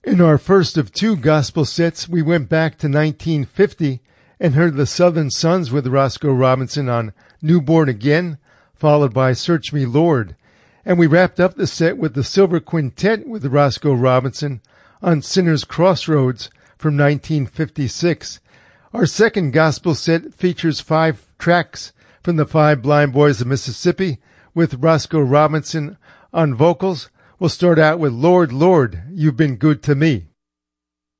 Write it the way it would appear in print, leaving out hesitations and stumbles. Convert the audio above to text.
In our first of two gospel sets, we went back to 1950 and heard the Southern Sons with Roscoe Robinson on Newborn Again, followed by Search Me Lord. And we wrapped up the set with the Silver Quintet with Roscoe Robinson on Sinner's Crossroads from 1956. Our second gospel set features 5 tracks from the Five Blind Boys of Mississippi with Roscoe Robinson on vocals. We'll start out with Lord, Lord, You've Been Good to Me.